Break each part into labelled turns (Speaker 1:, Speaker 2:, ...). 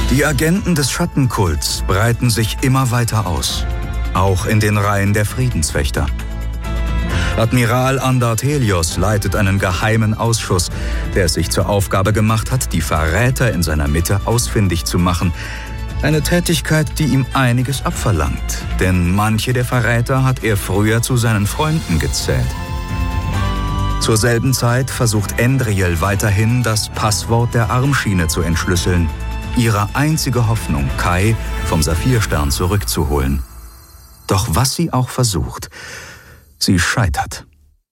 Speaker 1: Die Agenten des Schattenkults breiten sich immer weiter aus, auch in den Reihen der Friedenswächter. Admiral Andart Helios leitet einen geheimen Ausschuss, der es sich zur Aufgabe gemacht hat, die Verräter in seiner Mitte ausfindig zu machen. Eine Tätigkeit, die ihm einiges abverlangt, denn manche der Verräter hat er früher zu seinen Freunden gezählt. Zur selben Zeit versucht Endriel weiterhin, das Passwort der Armschiene zu entschlüsseln, ihre einzige Hoffnung, Kai vom Saphirstern zurückzuholen. Doch was sie auch versucht, sie scheitert.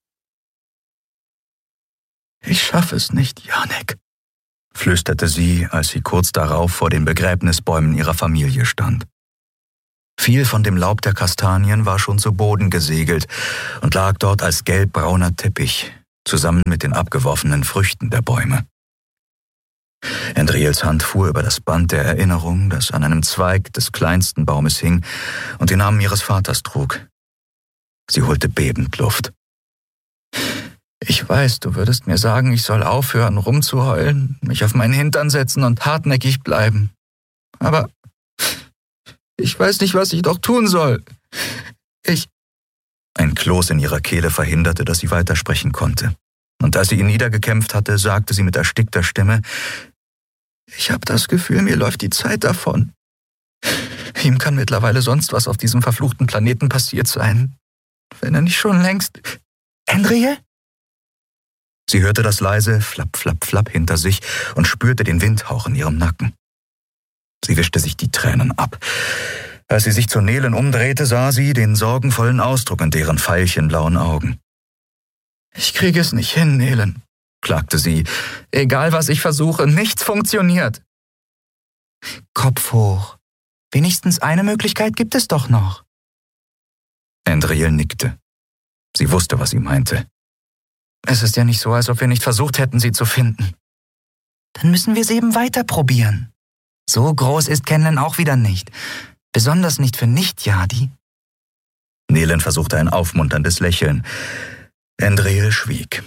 Speaker 1: »Ich schaffe es nicht, Janek«, flüsterte sie, als sie kurz darauf vor den Begräbnisbäumen ihrer Familie stand. Viel von dem Laub der Kastanien war schon zu Boden gesegelt und lag dort als gelbbrauner Teppich, zusammen mit den abgeworfenen Früchten der Bäume. Endriels Hand fuhr über das Band der Erinnerung, das an einem Zweig des kleinsten Baumes hing und den Namen ihres Vaters trug. Sie holte bebend Luft. »Ich weiß, du würdest mir sagen, ich soll aufhören, rumzuheulen, mich auf meinen Hintern setzen und hartnäckig bleiben. Aber ich weiß nicht, was ich doch tun soll. Ein Kloß in ihrer Kehle verhinderte, dass sie weitersprechen konnte. Und als sie ihn niedergekämpft hatte, sagte sie mit erstickter Stimme, »Ich habe das Gefühl, mir läuft die Zeit davon. Ihm kann mittlerweile sonst was auf diesem verfluchten Planeten passiert sein. Wenn er nicht schon längst... Endriel?« Sie hörte das leise Flapp, Flapp, Flapp hinter sich und spürte den Windhauch in ihrem Nacken. Sie wischte sich die Tränen ab. Als sie sich zu Nelen umdrehte, sah sie den sorgenvollen Ausdruck in deren veilchenblauen Augen. »Ich kriege es nicht hin, Nelen«, klagte sie. »Egal, was ich versuche, nichts funktioniert.« »Kopf hoch. Wenigstens eine Möglichkeit gibt es doch noch.« Endriel nickte. Sie wusste, was sie meinte. »Es ist ja nicht so, als ob wir nicht versucht hätten, sie zu finden.« »Dann müssen wir es eben weiter probieren. So groß ist Kenlen auch wieder nicht. Besonders nicht für Nicht-Yadi.« Nelen versuchte ein aufmunterndes Lächeln. Endriel schwieg.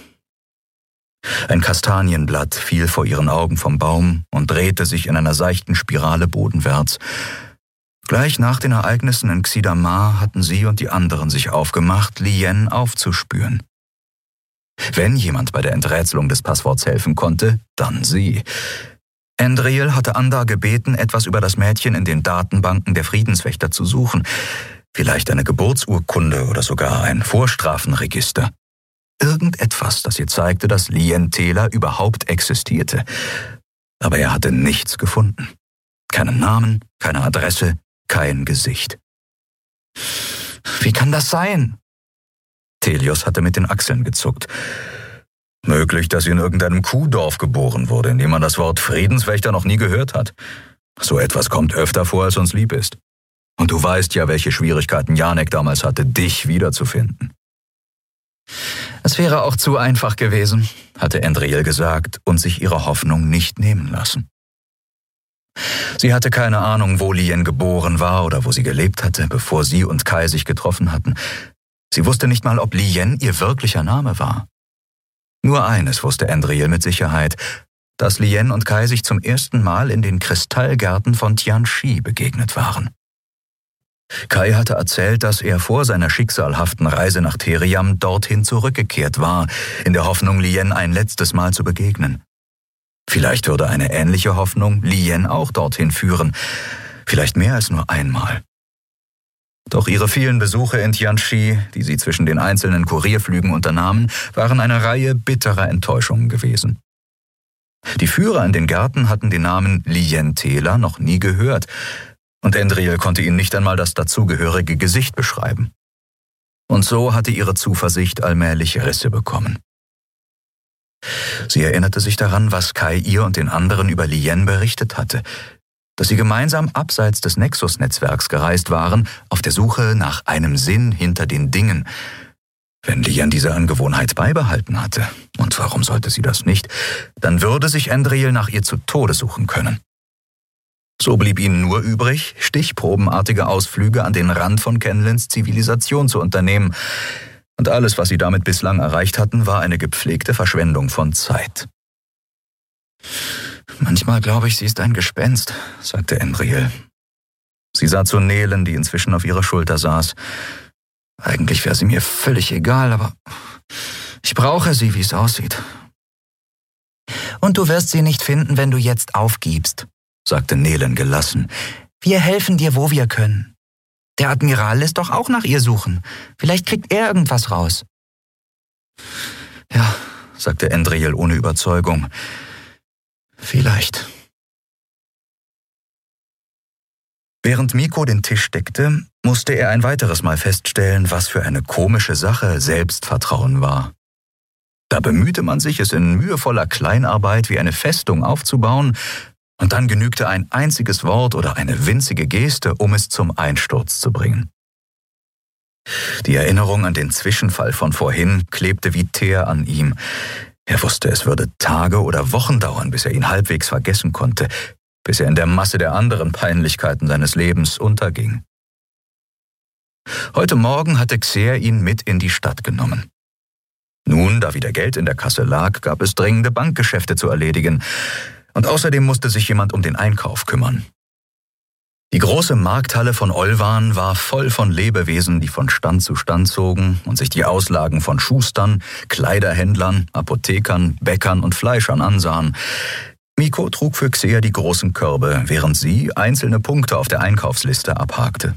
Speaker 1: Ein Kastanienblatt fiel vor ihren Augen vom Baum und drehte sich in einer seichten Spirale bodenwärts. Gleich nach den Ereignissen in Xidamar hatten sie und die anderen sich aufgemacht, Lien aufzuspüren. Wenn jemand bei der Enträtselung des Passworts helfen konnte, dann sie. Endriel hatte Andar gebeten, etwas über das Mädchen in den Datenbanken der Friedenswächter zu suchen. Vielleicht eine Geburtsurkunde oder sogar ein Vorstrafenregister. Irgendetwas, das ihr zeigte, dass Lien Tela überhaupt existierte. Aber er hatte nichts gefunden. Keinen Namen, keine Adresse, kein Gesicht. »Wie kann das sein?« Helios hatte mit den Achseln gezuckt. »Möglich, dass sie in irgendeinem Kuhdorf geboren wurde, in dem man das Wort Friedenswächter noch nie gehört hat. So etwas kommt öfter vor, als uns lieb ist. Und du weißt ja, welche Schwierigkeiten Janek damals hatte, dich wiederzufinden.« »Es wäre auch zu einfach gewesen«, hatte Endriel gesagt und sich ihre Hoffnung nicht nehmen lassen. Sie hatte keine Ahnung, wo Lien geboren war oder wo sie gelebt hatte, bevor sie und Kai sich getroffen hatten. Sie wusste nicht mal, ob Lien ihr wirklicher Name war. Nur eines wusste Endriel mit Sicherheit, dass Lien und Kai sich zum ersten Mal in den Kristallgärten von Tianxi begegnet waren. Kai hatte erzählt, dass er vor seiner schicksalhaften Reise nach Theriam dorthin zurückgekehrt war, in der Hoffnung, Lien ein letztes Mal zu begegnen. Vielleicht würde eine ähnliche Hoffnung Lien auch dorthin führen, vielleicht mehr als nur einmal. Doch ihre vielen Besuche in Tianxi, die sie zwischen den einzelnen Kurierflügen unternahmen, waren eine Reihe bitterer Enttäuschungen gewesen. Die Führer in den Gärten hatten den Namen Lien Tela noch nie gehört, und Endriel konnte ihnen nicht einmal das dazugehörige Gesicht beschreiben. Und so hatte ihre Zuversicht allmählich Risse bekommen. Sie erinnerte sich daran, was Kai ihr und den anderen über Lien berichtet hatte, dass sie gemeinsam abseits des Nexus-Netzwerks gereist waren, auf der Suche nach einem Sinn hinter den Dingen. Wenn Lien diese Angewohnheit beibehalten hatte, und warum sollte sie das nicht, dann würde sich Endriel nach ihr zu Tode suchen können. So blieb ihnen nur übrig, stichprobenartige Ausflüge an den Rand von Kenlens Zivilisation zu unternehmen. Und alles, was sie damit bislang erreicht hatten, war eine gepflegte Verschwendung von Zeit. »Manchmal glaube ich, sie ist ein Gespenst«, sagte Endriel. Sie sah zu Nelen, die inzwischen auf ihrer Schulter saß. »Eigentlich wäre sie mir völlig egal, aber ich brauche sie, wie es aussieht.« »Und du wirst sie nicht finden, wenn du jetzt aufgibst«, sagte Nelen gelassen. »Wir helfen dir, wo wir können. Der Admiral lässt doch auch nach ihr suchen. Vielleicht kriegt er irgendwas raus.« »Ja«, sagte Endriel ohne Überzeugung. »Vielleicht.« Während Miko den Tisch deckte, musste er ein weiteres Mal feststellen, was für eine komische Sache Selbstvertrauen war. Da bemühte man sich, es in mühevoller Kleinarbeit wie eine Festung aufzubauen, und dann genügte ein einziges Wort oder eine winzige Geste, um es zum Einsturz zu bringen. Die Erinnerung an den Zwischenfall von vorhin klebte wie Teer an ihm. Er wusste, es würde Tage oder Wochen dauern, bis er ihn halbwegs vergessen konnte, bis er in der Masse der anderen Peinlichkeiten seines Lebens unterging. Heute Morgen hatte Xer ihn mit in die Stadt genommen. Nun, da wieder Geld in der Kasse lag, gab es dringende Bankgeschäfte zu erledigen, und außerdem musste sich jemand um den Einkauf kümmern. Die große Markthalle von Olvan war voll von Lebewesen, die von Stand zu Stand zogen und sich die Auslagen von Schustern, Kleiderhändlern, Apothekern, Bäckern und Fleischern ansahen. Miko trug für Xer die großen Körbe, während sie einzelne Punkte auf der Einkaufsliste abhakte.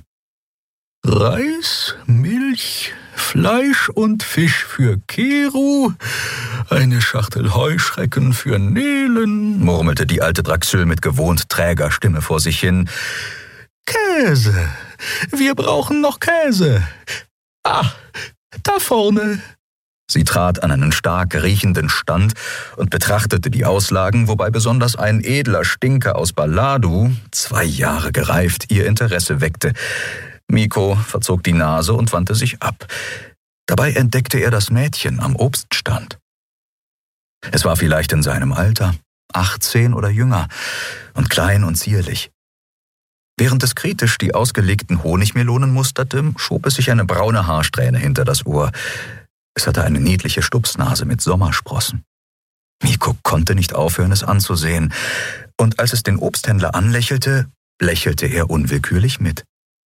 Speaker 1: »Reis, Milch, Fleisch und Fisch für Keru, eine Schachtel Heuschrecken für Nelen«, murmelte die alte Draxül mit gewohnt träger Stimme vor sich hin. »Käse, wir brauchen noch Käse. Ah, da vorne.« Sie trat an einen stark riechenden Stand und betrachtete die Auslagen, wobei besonders ein edler Stinker aus Baladu, 2 Jahre gereift, ihr Interesse weckte. Miko verzog die Nase und wandte sich ab. Dabei entdeckte er das Mädchen am Obststand. Es war vielleicht in seinem Alter, 18 oder jünger, und klein und zierlich. Während es kritisch die ausgelegten Honigmelonen musterte, schob es sich eine braune Haarsträhne hinter das Ohr. Es hatte eine niedliche Stupsnase mit Sommersprossen. Miko konnte nicht aufhören, es anzusehen, und als es den Obsthändler anlächelte, lächelte er unwillkürlich mit.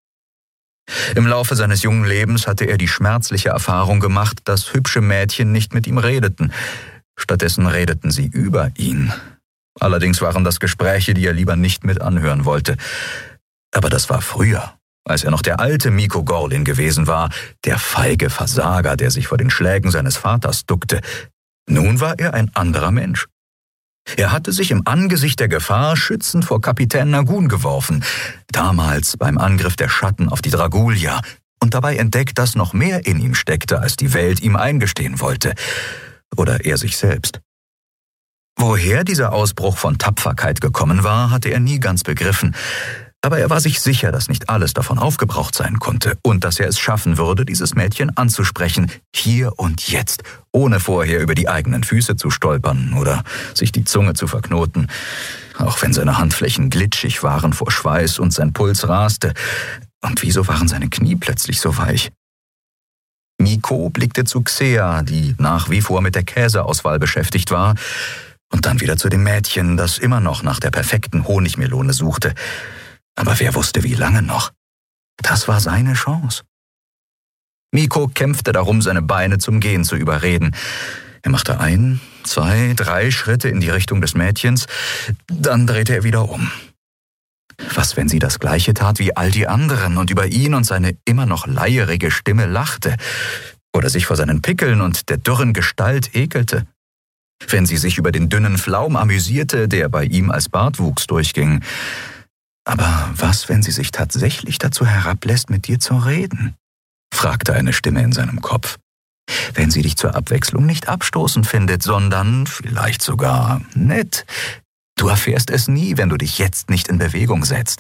Speaker 1: Im Laufe seines jungen Lebens hatte er die schmerzliche Erfahrung gemacht, dass hübsche Mädchen nicht mit ihm redeten. Stattdessen redeten sie über ihn. Allerdings waren das Gespräche, die er lieber nicht mit anhören wollte. Aber das war früher, als er noch der alte Miko Gorlin gewesen war, der feige Versager, der sich vor den Schlägen seines Vaters duckte. Nun war er ein anderer Mensch. Er hatte sich im Angesicht der Gefahr schützend vor Kapitän Nagun geworfen, damals beim Angriff der Schatten auf die Dragulia, und dabei entdeckt, dass noch mehr in ihm steckte, als die Welt ihm eingestehen wollte. Oder er sich selbst. Woher dieser Ausbruch von Tapferkeit gekommen war, hatte er nie ganz begriffen. Aber er war sich sicher, dass nicht alles davon aufgebraucht sein konnte und dass er es schaffen würde, dieses Mädchen anzusprechen, hier und jetzt, ohne vorher über die eigenen Füße zu stolpern oder sich die Zunge zu verknoten, auch wenn seine Handflächen glitschig waren vor Schweiß und sein Puls raste. Und wieso waren seine Knie plötzlich so weich? Miko blickte zu Xer, die nach wie vor mit der Käseauswahl beschäftigt war, und dann wieder zu dem Mädchen, das immer noch nach der perfekten Honigmelone suchte. Aber wer wusste, wie lange noch? Das war seine Chance. Miko kämpfte darum, seine Beine zum Gehen zu überreden. Er machte 1, 2, 3 Schritte in die Richtung des Mädchens, dann drehte er wieder um. Was, wenn sie das Gleiche tat wie all die anderen und über ihn und seine immer noch leierige Stimme lachte? Oder sich vor seinen Pickeln und der dürren Gestalt ekelte? Wenn sie sich über den dünnen Flaum amüsierte, der bei ihm als Bartwuchs durchging? »Aber was, wenn sie sich tatsächlich dazu herablässt, mit dir zu reden?« fragte eine Stimme in seinem Kopf. »Wenn sie dich zur Abwechslung nicht abstoßend findet, sondern vielleicht sogar nett. Du erfährst es nie, wenn du dich jetzt nicht in Bewegung setzt.«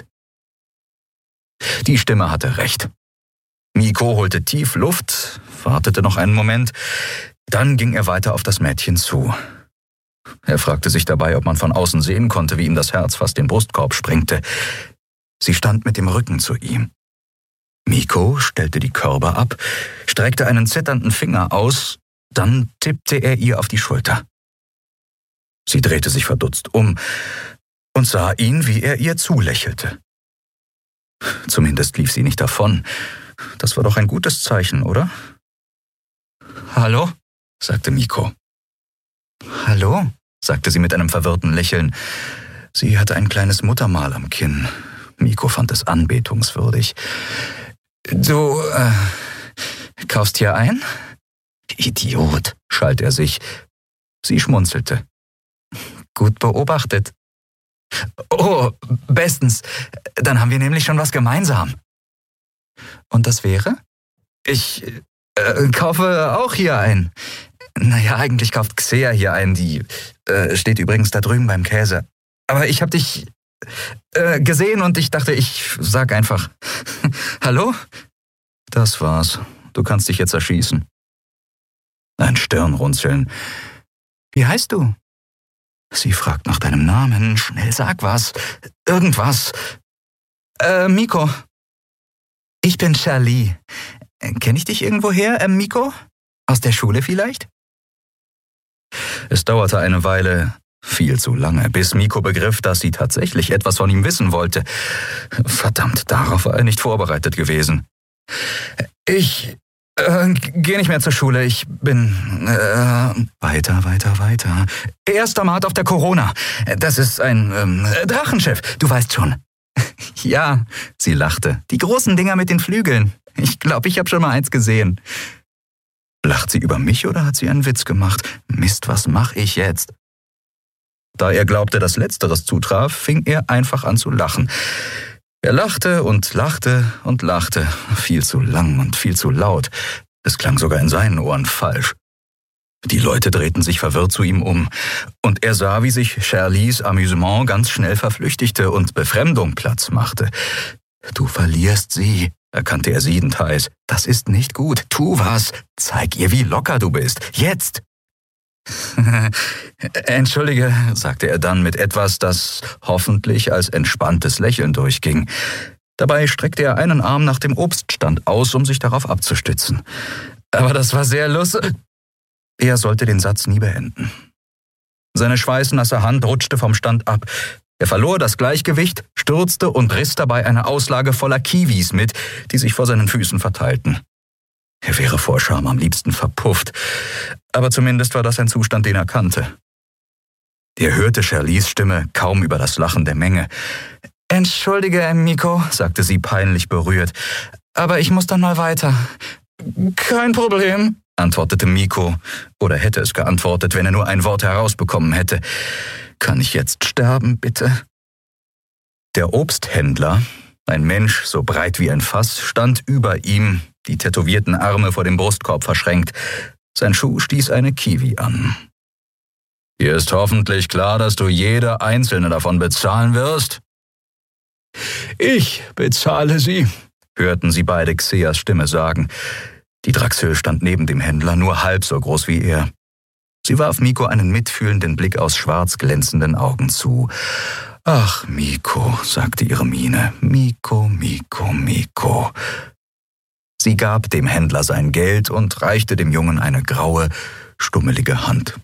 Speaker 1: Die Stimme hatte recht. Miko holte tief Luft, wartete noch einen Moment, dann ging er weiter auf das Mädchen zu. Er fragte sich dabei, ob man von außen sehen konnte, wie ihm das Herz fast den Brustkorb sprengte. Sie stand mit dem Rücken zu ihm. Miko stellte die Körbe ab, streckte einen zitternden Finger aus, dann tippte er ihr auf die Schulter. Sie drehte sich verdutzt um und sah ihn, wie er ihr zulächelte. Zumindest lief sie nicht davon. Das war doch ein gutes Zeichen, oder? »Hallo?«, sagte Miko. »Hallo?«, sagte sie mit einem verwirrten Lächeln. Sie hatte ein kleines Muttermal am Kinn. Miko fand es anbetungswürdig. »Du, kaufst hier ein?« »Idiot«, schalt er sich. Sie schmunzelte. »Gut beobachtet.« »Oh, bestens. Dann haben wir nämlich schon was gemeinsam.« »Und das wäre?« »Ich kaufe auch hier ein. Naja, eigentlich kauft Xea hier ein. Die steht übrigens da drüben beim Käse. Aber ich hab dich gesehen und ich dachte, ich sag einfach Hallo?« »Das war's. Du kannst dich jetzt erschießen.« Ein Stirnrunzeln. »Wie heißt du?« Sie fragt nach deinem Namen. »Schnell, sag was. Irgendwas.« »Miko.« »Ich bin Charlie. Kenn ich dich irgendwoher, Miko? Aus der Schule vielleicht?« Es dauerte eine Weile, viel zu lange, bis Miko begriff, dass sie tatsächlich etwas von ihm wissen wollte. Verdammt, darauf war er nicht vorbereitet gewesen. »Ich gehe nicht mehr zur Schule. Ich bin weiter. Erster Mart auf der Corona. Das ist ein Drachenschiff, du weißt schon.« »Ja«, sie lachte. »Die großen Dinger mit den Flügeln. Ich glaube, ich habe schon mal eins gesehen.« Lacht sie über mich oder hat sie einen Witz gemacht? Mist, was mache ich jetzt? Da er glaubte, dass Letzteres zutraf, fing er einfach an zu lachen. Er lachte und lachte und lachte, viel zu lang und viel zu laut. Es klang sogar in seinen Ohren falsch. Die Leute drehten sich verwirrt zu ihm um, und er sah, wie sich Charlies Amüsement ganz schnell verflüchtigte und Befremdung Platz machte. »Du verlierst sie«, erkannte er siedend heiß. »Das ist nicht gut. Tu was. Zeig ihr, wie locker du bist. Jetzt!« »Entschuldige«, sagte er dann mit etwas, das hoffentlich als entspanntes Lächeln durchging. Dabei streckte er einen Arm nach dem Obststand aus, um sich darauf abzustützen. »Aber das war sehr lustig.« Er sollte den Satz nie beenden. Seine schweißnasse Hand rutschte vom Stand ab. Er verlor das Gleichgewicht, stürzte und riss dabei eine Auslage voller Kiwis mit, die sich vor seinen Füßen verteilten. Er wäre vor Scham am liebsten verpufft, aber zumindest war das ein Zustand, den er kannte. Er hörte Charlies Stimme kaum über das Lachen der Menge. »Entschuldige, Miko«, sagte sie peinlich berührt, »aber ich muss dann mal weiter.« »Kein Problem«, antwortete Miko, oder hätte es geantwortet, wenn er nur ein Wort herausbekommen hätte. »Kann ich jetzt sterben, bitte?« Der Obsthändler, ein Mensch so breit wie ein Fass, stand über ihm, die tätowierten Arme vor dem Brustkorb verschränkt. Sein Schuh stieß eine Kiwi an. »Dir ist hoffentlich klar, dass du jede einzelne davon bezahlen wirst?« »Ich bezahle sie«, hörten sie beide Xeas Stimme sagen. Die Draxil stand neben dem Händler, nur halb so groß wie er. Sie warf Miko einen mitfühlenden Blick aus schwarz glänzenden Augen zu. »Ach, Miko«, sagte ihre Miene, »Miko, Miko, Miko.« Sie gab dem Händler sein Geld und reichte dem Jungen eine graue, stummelige Hand.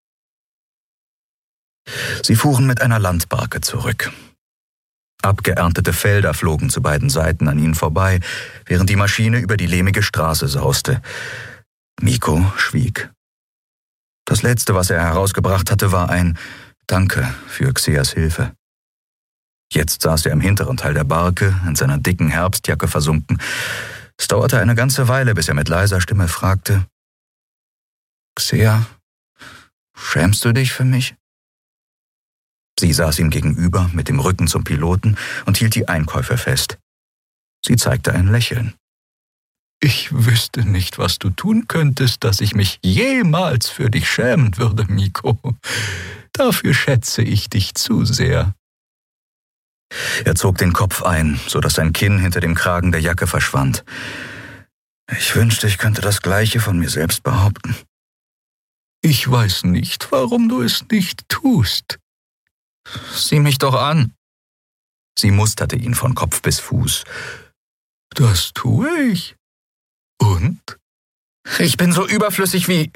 Speaker 1: Sie fuhren mit einer Landbarke zurück. Abgeerntete Felder flogen zu beiden Seiten an ihnen vorbei, während die Maschine über die lehmige Straße sauste. Miko schwieg. Das Letzte, was er herausgebracht hatte, war ein Danke für Xeas Hilfe. Jetzt saß er im hinteren Teil der Barke, in seiner dicken Herbstjacke versunken. Es dauerte eine ganze Weile, bis er mit leiser Stimme fragte: »Xea, schämst du dich für mich?« Sie saß ihm gegenüber, mit dem Rücken zum Piloten, und hielt die Einkäufe fest. Sie zeigte ein Lächeln. »Ich wüsste nicht, was du tun könntest, dass ich mich jemals für dich schämen würde, Miko. Dafür schätze ich dich zu sehr.« Er zog den Kopf ein, so dass sein Kinn hinter dem Kragen der Jacke verschwand. »Ich wünschte, ich könnte das Gleiche von mir selbst behaupten.« »Ich weiß nicht, warum du es nicht tust.« »Sieh mich doch an.« Sie musterte ihn von Kopf bis Fuß. »Das tue ich. Und? Ich bin so überflüssig wie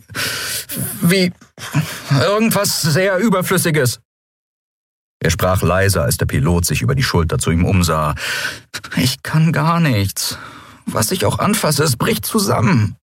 Speaker 1: irgendwas sehr Überflüssiges. Er sprach leiser, als der Pilot sich über die Schulter zu ihm umsah. Ich kann gar nichts. Was ich auch anfasse, es bricht zusammen.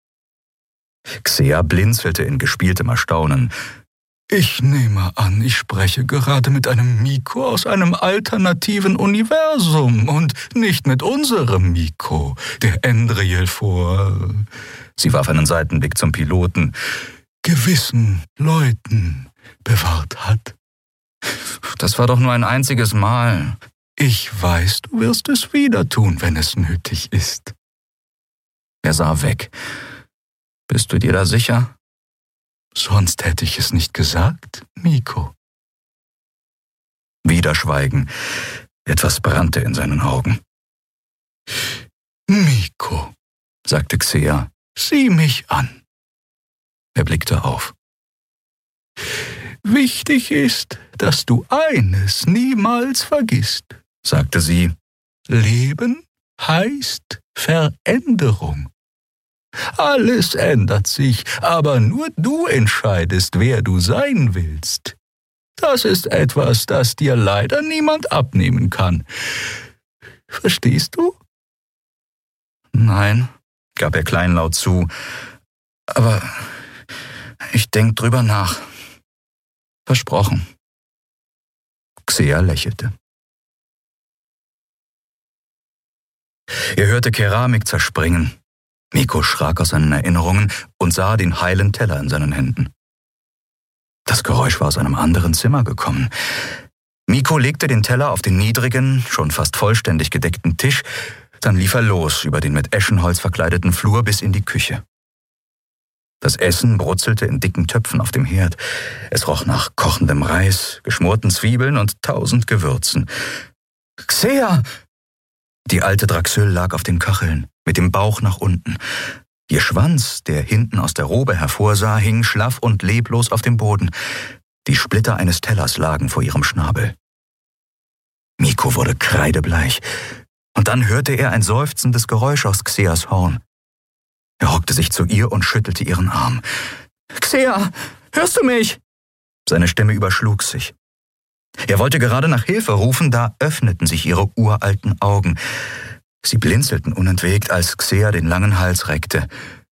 Speaker 1: Xea blinzelte in gespieltem Erstaunen. Ich nehme an, ich spreche gerade mit einem Miko aus einem alternativen Universum und nicht mit unserem Miko, der Endriel vor... Sie warf einen Seitenblick zum Piloten. Gewissen Leuten bewahrt hat. Das war doch nur ein einziges Mal. Ich weiß, du wirst es wieder tun, wenn es nötig ist. Er sah weg. Bist du dir da sicher? Sonst hätte ich es nicht gesagt, Miko. Wieder Schweigen. Etwas brannte in seinen Augen. Miko, sagte Xea, sieh mich an. Er blickte auf. Wichtig ist, dass du eines niemals vergisst, sagte sie. Leben heißt Veränderung. Alles ändert sich, aber nur du entscheidest, wer du sein willst. Das ist etwas, das dir leider niemand abnehmen kann. Verstehst du? Nein, gab er kleinlaut zu, aber ich denk drüber nach. Versprochen. Xea lächelte. Er hörte Keramik zerspringen. Miko schrak aus seinen Erinnerungen und sah den heilen Teller in seinen Händen. Das Geräusch war aus einem anderen Zimmer gekommen. Miko legte den Teller auf den niedrigen, schon fast vollständig gedeckten Tisch, dann lief er los über den mit Eschenholz verkleideten Flur bis in die Küche. Das Essen brutzelte in dicken Töpfen auf dem Herd. Es roch nach kochendem Reis, geschmorten Zwiebeln und 1000 Gewürzen. Xea! Die alte Draxyl lag auf den Kacheln, mit dem Bauch nach unten. Ihr Schwanz, der hinten aus der Robe hervorsah, hing schlaff und leblos auf dem Boden. Die Splitter eines Tellers lagen vor ihrem Schnabel. Miko wurde kreidebleich. Und dann hörte er ein seufzendes Geräusch aus Xeas Horn. Er hockte sich zu ihr und schüttelte ihren Arm. »Xea, hörst du mich?« Seine Stimme überschlug sich. Er wollte gerade nach Hilfe rufen, da öffneten sich ihre uralten Augen. Sie blinzelten unentwegt, als Xea den langen Hals reckte.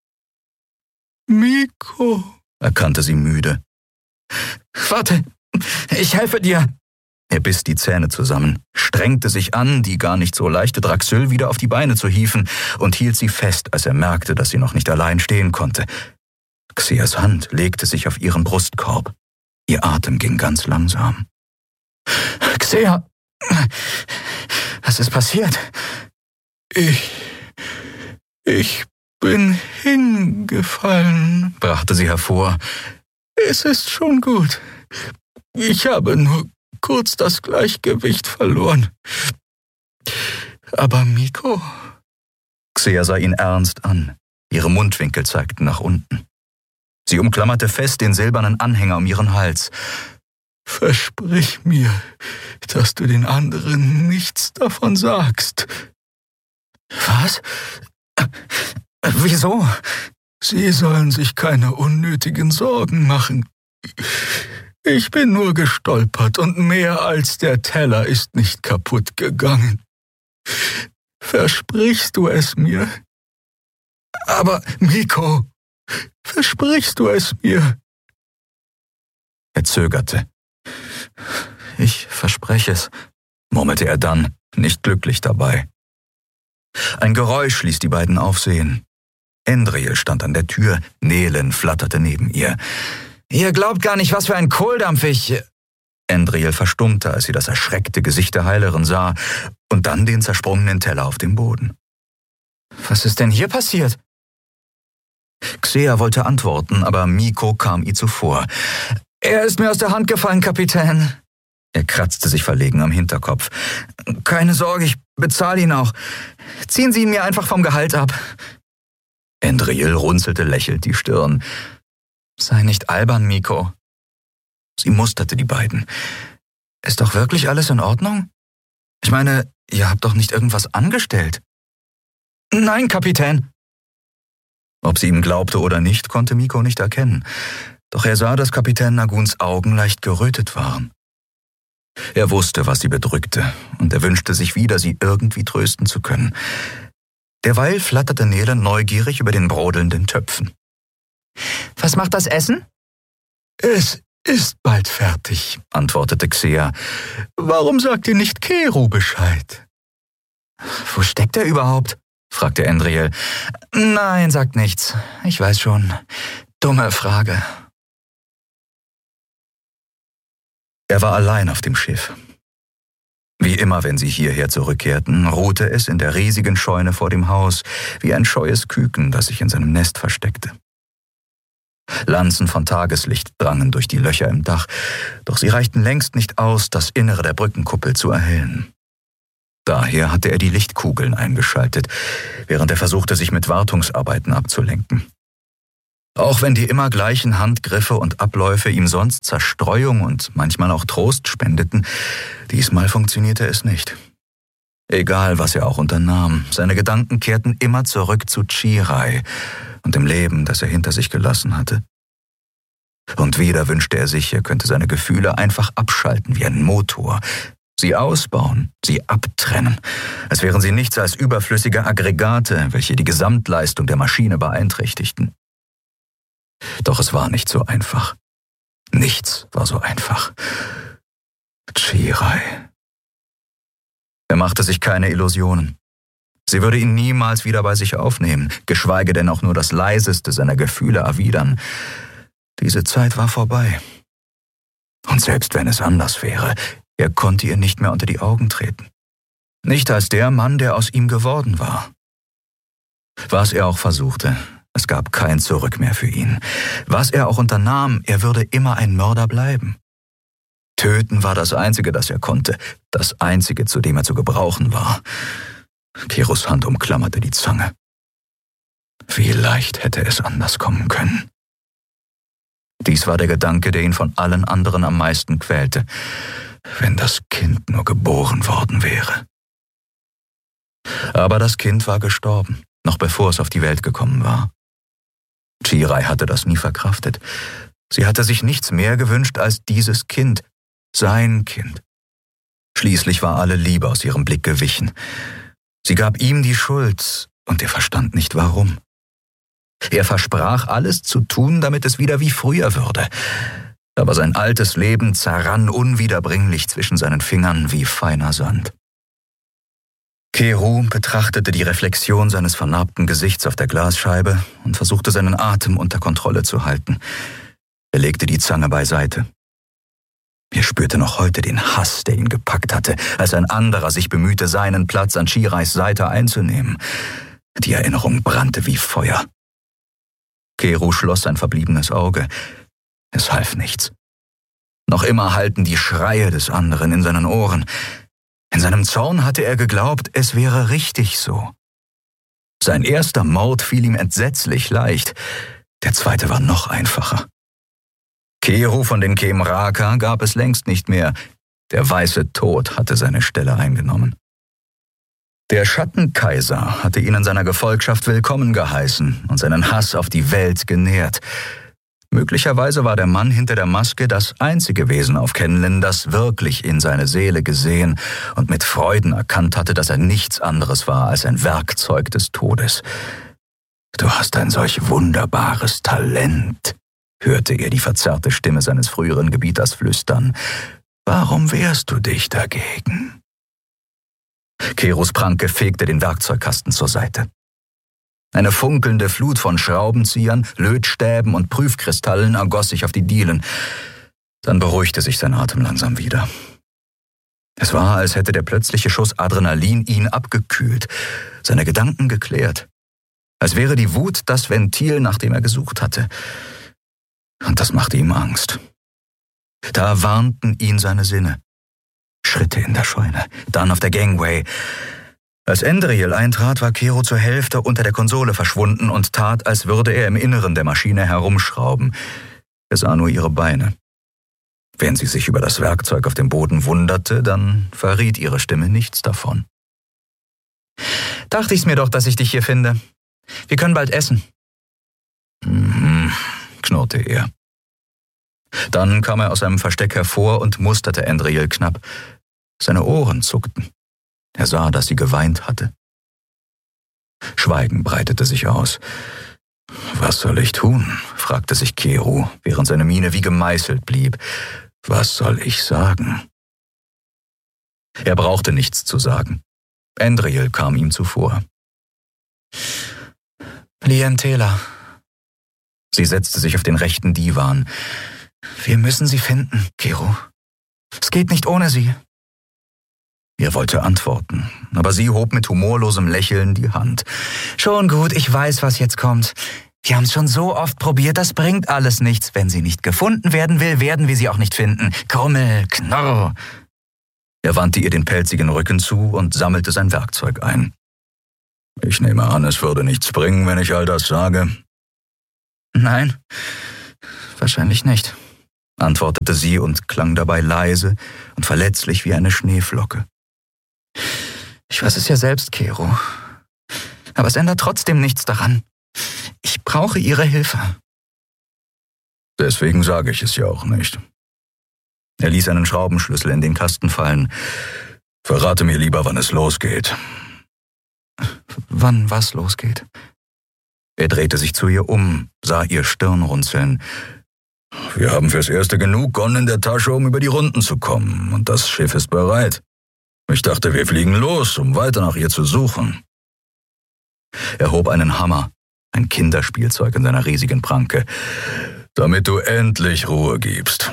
Speaker 1: »Miko«, erkannte sie müde. »Warte, ich helfe dir.« Er biss die Zähne zusammen, strengte sich an, die gar nicht so leichte Draxyl wieder auf die Beine zu hieven und hielt sie fest, als er merkte, dass sie noch nicht allein stehen konnte. Xeas Hand legte sich auf ihren Brustkorb. Ihr Atem ging ganz langsam. »Xea, was ist passiert?« Ich bin hingefallen«, brachte sie hervor. »Es ist schon gut. Ich habe nur kurz das Gleichgewicht verloren. Aber Miko?« Xea sah ihn ernst an. Ihre Mundwinkel zeigten nach unten. Sie umklammerte fest den silbernen Anhänger um ihren Hals. »Versprich mir, dass du den anderen nichts davon sagst.« »Was? Wieso?« »Sie sollen sich keine unnötigen Sorgen machen. Ich bin nur gestolpert und mehr als der Teller ist nicht kaputt gegangen. Versprichst du es mir?« »Aber, Miko, versprichst du es mir?« Er zögerte. »Ich verspreche es«, murmelte er dann, nicht glücklich dabei. Ein Geräusch ließ die beiden aufsehen. Endriel stand an der Tür, Nelen flatterte neben ihr. »Ihr glaubt gar nicht, was für ein Kohldampf ich...« Endriel verstummte, als sie das erschreckte Gesicht der Heilerin sah und dann den zersprungenen Teller auf dem Boden. »Was ist denn hier passiert?« Xea wollte antworten, aber Miko kam ihr zuvor. »Er ist mir aus der Hand gefallen, Kapitän.« Er kratzte sich verlegen am Hinterkopf. »Keine Sorge, ich bezahle ihn auch. Ziehen Sie ihn mir einfach vom Gehalt ab.« Endriel runzelte lächelnd die Stirn. »Sei nicht albern, Miko.« Sie musterte die beiden. »Ist doch wirklich alles in Ordnung? Ich meine, ihr habt doch nicht irgendwas angestellt?« »Nein, Kapitän.« Ob sie ihm glaubte oder nicht, konnte Mikko nicht erkennen. Doch er sah, dass Kapitän Naguns Augen leicht gerötet waren. Er wusste, was sie bedrückte, und er wünschte sich wieder, sie irgendwie trösten zu können. Derweil flatterte Nele neugierig über den brodelnden Töpfen.
Speaker 2: »Was macht das Essen?«
Speaker 1: »Es ist bald fertig«, antwortete Xea. »Warum sagt ihr nicht Keru Bescheid?«
Speaker 2: »Wo steckt er überhaupt?« fragte Endriel. »Nein, sagt nichts. Ich weiß schon. Dumme Frage.«
Speaker 1: Er war allein auf dem Schiff. Wie immer, wenn sie hierher zurückkehrten, ruhte es in der riesigen Scheune vor dem Haus, wie ein scheues Küken, das sich in seinem Nest versteckte. Lanzen von Tageslicht drangen durch die Löcher im Dach, doch sie reichten längst nicht aus, das Innere der Brückenkuppel zu erhellen. Daher hatte er die Lichtkugeln eingeschaltet, während er versuchte, sich mit Wartungsarbeiten abzulenken. Auch wenn die immer gleichen Handgriffe und Abläufe ihm sonst Zerstreuung und manchmal auch Trost spendeten, diesmal funktionierte es nicht. Egal, was er auch unternahm, seine Gedanken kehrten immer zurück zu Chirai und dem Leben, das er hinter sich gelassen hatte. Und wieder wünschte er sich, er könnte seine Gefühle einfach abschalten wie ein Motor, sie ausbauen, sie abtrennen, als wären sie nichts als überflüssige Aggregate, welche die Gesamtleistung der Maschine beeinträchtigten. Doch es war nicht so einfach. Nichts war so einfach. Chirai. Er machte sich keine Illusionen. Sie würde ihn niemals wieder bei sich aufnehmen, geschweige denn auch nur das Leiseste seiner Gefühle erwidern. Diese Zeit war vorbei. Und selbst wenn es anders wäre, er konnte ihr nicht mehr unter die Augen treten. Nicht als der Mann, der aus ihm geworden war. Was er auch versuchte, es gab kein Zurück mehr für ihn. Was er auch unternahm, er würde immer ein Mörder bleiben. Töten war das Einzige, das er konnte, das Einzige, zu dem er zu gebrauchen war. Kerus Hand umklammerte die Zange. Wie leicht hätte es anders kommen können. Dies war der Gedanke, der ihn von allen anderen am meisten quälte. Wenn das Kind nur geboren worden wäre. Aber das Kind war gestorben, noch bevor es auf die Welt gekommen war. Chirai hatte das nie verkraftet. Sie hatte sich nichts mehr gewünscht als dieses Kind, sein Kind. Schließlich war alle Liebe aus ihrem Blick gewichen. Sie gab ihm die Schuld, und er verstand nicht warum. Er versprach, alles zu tun, damit es wieder wie früher würde. Aber sein altes Leben zerrann unwiederbringlich zwischen seinen Fingern wie feiner Sand. Keru betrachtete die Reflexion seines vernarbten Gesichts auf der Glasscheibe und versuchte seinen Atem unter Kontrolle zu halten. Er legte die Zange beiseite. Er spürte noch heute den Hass, der ihn gepackt hatte, als ein anderer sich bemühte, seinen Platz an Chirais Seite einzunehmen. Die Erinnerung brannte wie Feuer. Keru schloss sein verbliebenes Auge. Es half nichts. Noch immer hallten die Schreie des anderen in seinen Ohren. In seinem Zorn hatte er geglaubt, es wäre richtig so. Sein erster Mord fiel ihm entsetzlich leicht. Der zweite war noch einfacher. Keru von den Khemraka gab es längst nicht mehr. Der weiße Tod hatte seine Stelle eingenommen. Der Schattenkaiser hatte ihn in seiner Gefolgschaft willkommen geheißen und seinen Hass auf die Welt genährt. Möglicherweise war der Mann hinter der Maske das einzige Wesen auf Kenlin, das wirklich in seine Seele gesehen und mit Freuden erkannt hatte, dass er nichts anderes war als ein Werkzeug des Todes. »Du hast ein solch wunderbares Talent«, hörte er die verzerrte Stimme seines früheren Gebieters flüstern. »Warum wehrst du dich dagegen?« Kerus Pranke fegte den Werkzeugkasten zur Seite. Eine funkelnde Flut von Schraubenziehern, Lötstäben und Prüfkristallen ergoss sich auf die Dielen. Dann beruhigte sich sein Atem langsam wieder. Es war, als hätte der plötzliche Schuss Adrenalin ihn abgekühlt, seine Gedanken geklärt. Als wäre die Wut das Ventil, nach dem er gesucht hatte. Und das machte ihm Angst. Da warnten ihn seine Sinne. Schritte in der Scheune, dann auf der Gangway. Als Endriel eintrat, war Keru zur Hälfte unter der Konsole verschwunden und tat, als würde er im Inneren der Maschine herumschrauben. Er sah nur ihre Beine. Wenn sie sich über das Werkzeug auf dem Boden wunderte, dann verriet ihre Stimme nichts davon.
Speaker 2: »Dachte ich's mir doch, dass ich dich hier finde. Wir können bald essen.«
Speaker 1: Mhm, knurrte er. Dann kam er aus seinem Versteck hervor und musterte Andriel knapp. Seine Ohren zuckten. Er sah, dass sie geweint hatte. Schweigen breitete sich aus. »Was soll ich tun?« fragte sich Kero, während seine Miene wie gemeißelt blieb. »Was soll ich sagen?« Er brauchte nichts zu sagen. Andriel kam ihm zuvor.
Speaker 2: Lien Tela.
Speaker 1: Sie setzte sich auf den rechten Divan.
Speaker 2: Wir müssen sie finden, Kero. Es geht nicht ohne sie.
Speaker 1: Er wollte antworten, aber sie hob mit humorlosem Lächeln die Hand.
Speaker 2: Schon gut, ich weiß, was jetzt kommt. Wir haben es schon so oft probiert, das bringt alles nichts. Wenn sie nicht gefunden werden will, werden wir sie auch nicht finden. Krummel, Knorr.
Speaker 1: Er wandte ihr den pelzigen Rücken zu und sammelte sein Werkzeug ein. Ich nehme an, es würde nichts bringen, wenn ich all das sage.
Speaker 2: Nein, wahrscheinlich nicht,
Speaker 1: antwortete sie und klang dabei leise und verletzlich wie eine Schneeflocke.
Speaker 2: Ich weiß es ja selbst, Kero. Aber es ändert trotzdem nichts daran. Ich brauche Ihre Hilfe.
Speaker 1: Deswegen sage ich es ja auch nicht. Er ließ einen Schraubenschlüssel in den Kasten fallen. Verrate mir lieber, wann es losgeht.
Speaker 2: Wann was losgeht?
Speaker 1: Er drehte sich zu ihr um, sah ihr Stirn runzeln. Wir haben fürs Erste genug Gon in der Tasche, um über die Runden zu kommen, und das Schiff ist bereit. Ich dachte, wir fliegen los, um weiter nach ihr zu suchen. Er hob einen Hammer, ein Kinderspielzeug in seiner riesigen Pranke, damit du endlich Ruhe gibst.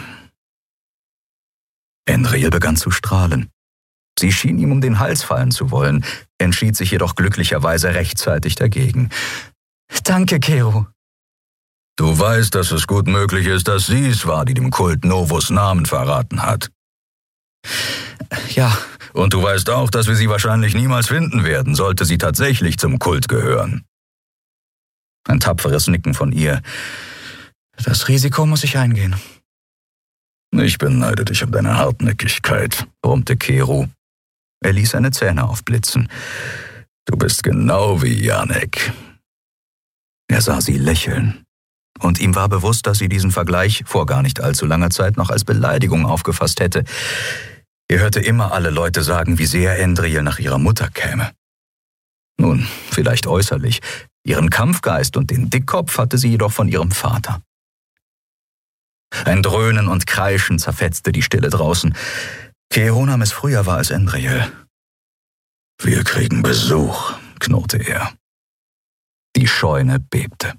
Speaker 1: Andriel begann zu strahlen. Sie schien ihm um den Hals fallen zu wollen, entschied sich jedoch glücklicherweise rechtzeitig dagegen.
Speaker 2: Danke, Kero.
Speaker 1: Du weißt, dass es gut möglich ist, dass sie es war, die dem Kult Novus Namen verraten hat.
Speaker 2: Ja.
Speaker 1: Und du weißt auch, dass wir sie wahrscheinlich niemals finden werden, sollte sie tatsächlich zum Kult gehören. Ein tapferes Nicken von ihr.
Speaker 2: Das Risiko muss ich eingehen.
Speaker 1: Ich beneide dich um deine Hartnäckigkeit, brummte Kero. Er ließ seine Zähne aufblitzen. Du bist genau wie Janek. Er sah sie lächeln. Und ihm war bewusst, dass sie diesen Vergleich vor gar nicht allzu langer Zeit noch als Beleidigung aufgefasst hätte. Er hörte immer alle Leute sagen, wie sehr Andriel nach ihrer Mutter käme. Nun, vielleicht äußerlich. Ihren Kampfgeist und den Dickkopf hatte sie jedoch von ihrem Vater. Ein Dröhnen und Kreischen zerfetzte die Stille draußen. Kero nahm es früher wahr als Andriel. Wir kriegen Besuch, knurrte er. Die Scheune bebte.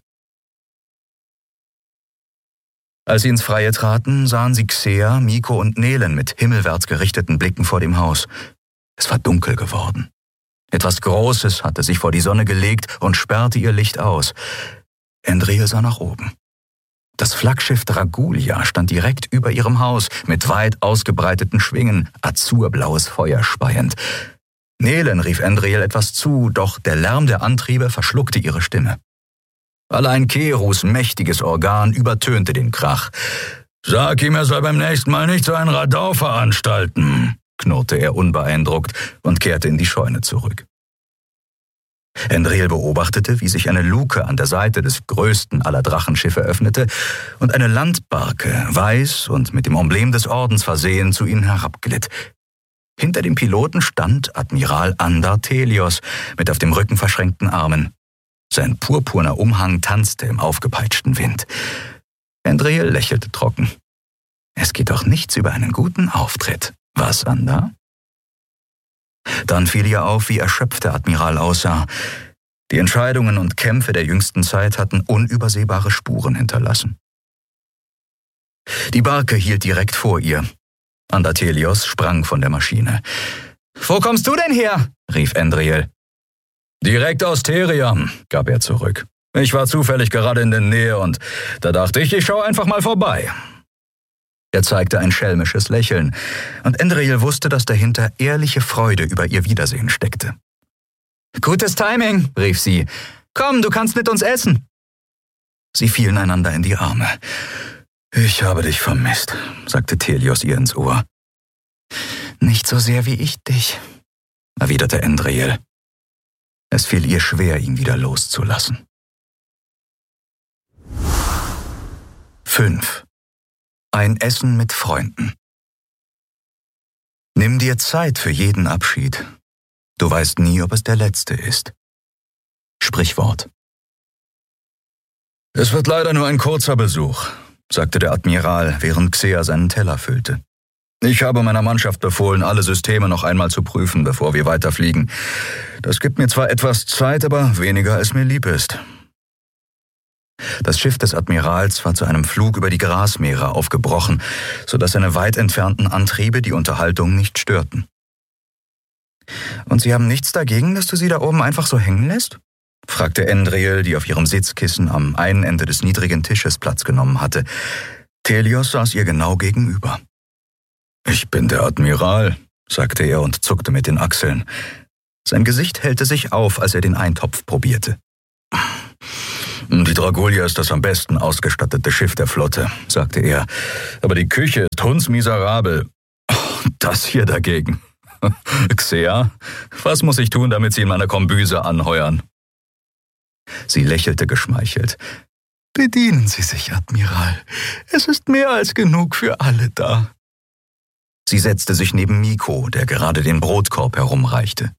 Speaker 1: Als sie ins Freie traten, sahen sie Xea, Miko und Nelen mit himmelwärts gerichteten Blicken vor dem Haus. Es war dunkel geworden. Etwas Großes hatte sich vor die Sonne gelegt und sperrte ihr Licht aus. Andriel sah nach oben. Das Flaggschiff Dragulia stand direkt über ihrem Haus, mit weit ausgebreiteten Schwingen, azurblaues Feuer speiend. Nelen rief Andriel etwas zu, doch der Lärm der Antriebe verschluckte ihre Stimme. Allein Kerus mächtiges Organ übertönte den Krach. »Sag ihm, er soll beim nächsten Mal nicht so ein Radau veranstalten«, knurrte er unbeeindruckt und kehrte in die Scheune zurück. Andriel beobachtete, wie sich eine Luke an der Seite des größten aller Drachenschiffe öffnete und eine Landbarke, weiß und mit dem Emblem des Ordens versehen, zu ihnen herabglitt. Hinter dem Piloten stand Admiral Andar Telios mit auf dem Rücken verschränkten Armen. Sein purpurner Umhang tanzte im aufgepeitschten Wind. Andriel lächelte trocken. Es geht doch nichts über einen guten Auftritt. Was, Andar? Dann fiel ihr auf, wie erschöpft der Admiral aussah. Die Entscheidungen und Kämpfe der jüngsten Zeit hatten unübersehbare Spuren hinterlassen. Die Barke hielt direkt vor ihr. Andar Telios sprang von der Maschine.
Speaker 2: »Wo kommst du denn her?«
Speaker 1: rief Andriel. »Direkt aus Theriam«, gab er zurück. »Ich war zufällig gerade in der Nähe und da dachte ich schaue einfach mal vorbei.« Er zeigte ein schelmisches Lächeln, und Andriel wusste, dass dahinter ehrliche Freude über ihr Wiedersehen steckte.
Speaker 2: »Gutes Timing«, rief sie. »Komm, du kannst mit uns essen.«
Speaker 1: Sie fielen einander in die Arme. »Ich habe dich vermisst«, sagte Telios ihr ins Ohr.
Speaker 2: »Nicht so sehr wie ich dich«,
Speaker 1: erwiderte Andriel. Es fiel ihr schwer, ihn wieder loszulassen. 5. Ein Essen mit Freunden. Nimm dir Zeit für jeden Abschied. Du weißt nie, ob es der letzte ist. Sprichwort. Es wird leider nur ein kurzer Besuch, sagte der Admiral, während Xea seinen Teller füllte. Ich habe meiner Mannschaft befohlen, alle Systeme noch einmal zu prüfen, bevor wir weiterfliegen. Das gibt mir zwar etwas Zeit, aber weniger als mir lieb ist. Das Schiff des Admirals war zu einem Flug über die Grasmeere aufgebrochen, sodass seine weit entfernten Antriebe die Unterhaltung nicht störten. »Und Sie haben nichts dagegen, dass du sie da oben einfach so hängen lässt?« fragte Endriel, die auf ihrem Sitzkissen am einen Ende des niedrigen Tisches Platz genommen hatte. Telios saß ihr genau gegenüber. »Ich bin der Admiral«, sagte er und zuckte mit den Achseln. Sein Gesicht hellte sich auf, als er den Eintopf probierte. »Die Dragolia ist das am besten ausgestattete Schiff der Flotte«, sagte er. »Aber die Küche ist hundsmiserabel. Das hier dagegen. Xea, was muss ich tun, damit Sie in meiner Kombüse anheuern?« Sie lächelte geschmeichelt. »Bedienen Sie sich, Admiral. Es ist mehr als genug für alle da.« Sie setzte sich neben Miko, der gerade den Brotkorb herumreichte.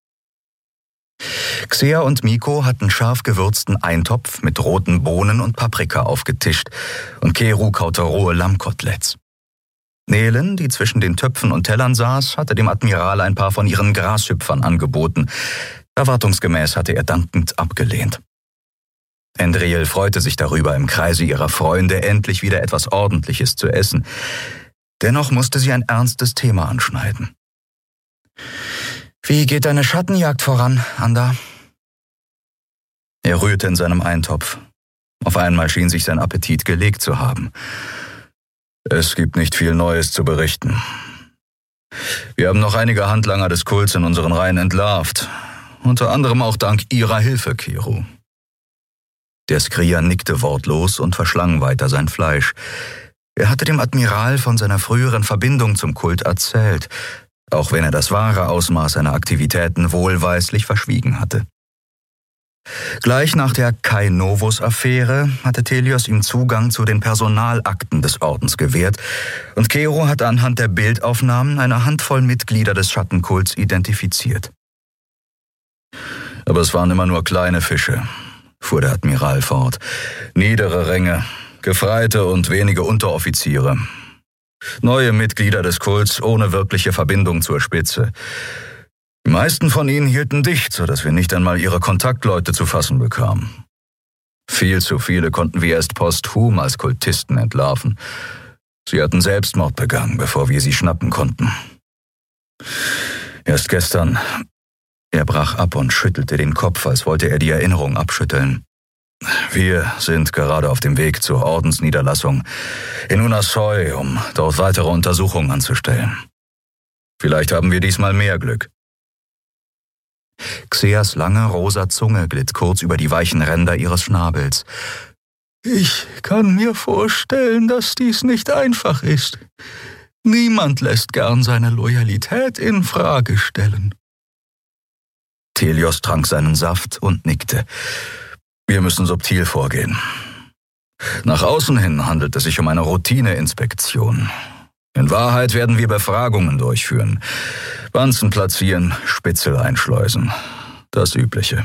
Speaker 1: Xea und Miko hatten scharf gewürzten Eintopf mit roten Bohnen und Paprika aufgetischt und Keru kaute rohe Lammkoteletts. Nelen, die zwischen den Töpfen und Tellern saß, hatte dem Admiral ein paar von ihren Grashüpfern angeboten. Erwartungsgemäß hatte er dankend abgelehnt. Endriel freute sich darüber, im Kreise ihrer Freunde endlich wieder etwas Ordentliches zu essen. Dennoch musste sie ein ernstes Thema anschneiden. »Wie geht deine Schattenjagd voran, Anda?« Er rührte in seinem Eintopf. Auf einmal schien sich sein Appetit gelegt zu haben. »Es gibt nicht viel Neues zu berichten. Wir haben noch einige Handlanger des Kults in unseren Reihen entlarvt. Unter anderem auch dank Ihrer Hilfe, Keru.« Der Skrier nickte wortlos und verschlang weiter sein Fleisch. Er hatte dem Admiral von seiner früheren Verbindung zum Kult erzählt, auch wenn er das wahre Ausmaß seiner Aktivitäten wohlweislich verschwiegen hatte. Gleich nach der Kai Novus-Affäre hatte Telios ihm Zugang zu den Personalakten des Ordens gewährt und Keru hatte anhand der Bildaufnahmen eine Handvoll Mitglieder des Schattenkults identifiziert. »Aber es waren immer nur kleine Fische«, fuhr der Admiral fort. »Niedere Ränge, Gefreite und wenige Unteroffiziere. Neue Mitglieder des Kults ohne wirkliche Verbindung zur Spitze. Die meisten von ihnen hielten dicht, sodass wir nicht einmal ihre Kontaktleute zu fassen bekamen. Viel zu viele konnten wir erst posthum als Kultisten entlarven. Sie hatten Selbstmord begangen, bevor wir sie schnappen konnten. Erst gestern...« Er brach ab und schüttelte den Kopf, als wollte er die Erinnerung abschütteln. »Wir sind gerade auf dem Weg zur Ordensniederlassung in Unasoi, um dort weitere Untersuchungen anzustellen. Vielleicht haben wir diesmal mehr Glück.« Xeas lange rosa Zunge glitt kurz über die weichen Ränder ihres Schnabels. »Ich kann mir vorstellen, dass dies nicht einfach ist. Niemand lässt gern seine Loyalität in Frage stellen.« Telios trank seinen Saft und nickte. »Wir müssen subtil vorgehen. Nach außen hin handelt es sich um eine Routineinspektion. In Wahrheit werden wir Befragungen durchführen. Wanzen platzieren, Spitzel einschleusen. Das Übliche.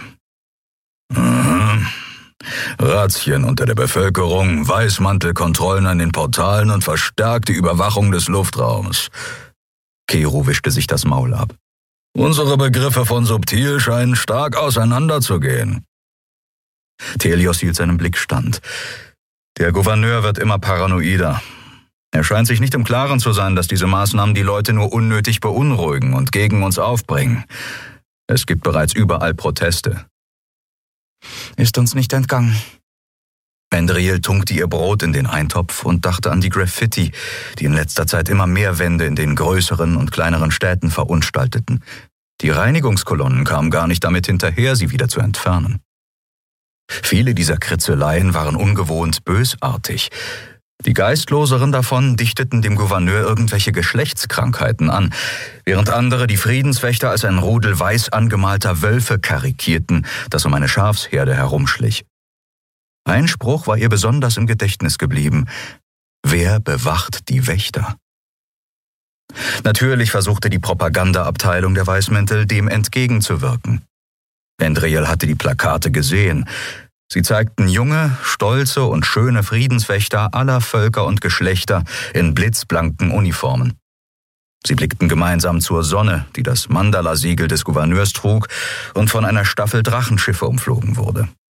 Speaker 1: Razzien unter der Bevölkerung, Weißmantelkontrollen an den Portalen und verstärkte Überwachung des Luftraums.« Keru wischte sich das Maul ab. »Unsere Begriffe von subtil scheinen stark auseinanderzugehen.« Telios hielt seinen Blick stand. Der Gouverneur wird immer paranoider. Er scheint sich nicht im Klaren zu sein, dass diese Maßnahmen die Leute nur unnötig beunruhigen und gegen uns aufbringen. Es gibt bereits überall Proteste. »Ist uns nicht entgangen.« Endriel tunkte ihr Brot in den Eintopf und dachte an die Graffiti, die in letzter Zeit immer mehr Wände in den größeren und kleineren Städten verunstalteten. Die Reinigungskolonnen kamen gar nicht damit hinterher, sie wieder zu entfernen. Viele dieser Kritzeleien waren ungewohnt bösartig. Die Geistloseren davon dichteten dem Gouverneur irgendwelche Geschlechtskrankheiten an, während andere die Friedenswächter als ein Rudel weiß angemalter Wölfe karikierten, das um eine Schafsherde herumschlich. Ein Spruch war ihr besonders im Gedächtnis geblieben. Wer bewacht die Wächter? Natürlich versuchte die Propagandaabteilung der Weißmäntel, dem entgegenzuwirken. Andriel hatte die Plakate gesehen. Sie zeigten junge, stolze und schöne Friedenswächter aller Völker und Geschlechter in blitzblanken Uniformen. Sie blickten gemeinsam zur Sonne, die das Mandala-Siegel des Gouverneurs trug und von einer Staffel Drachenschiffe umflogen wurde.